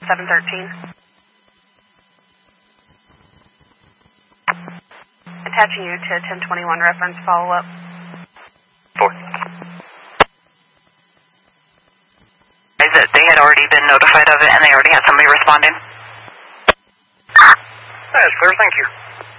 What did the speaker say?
713. Attaching you to 1021 reference follow-up. 4. Is it they had already been notified of it and they already had somebody responding? That's clear, thank you.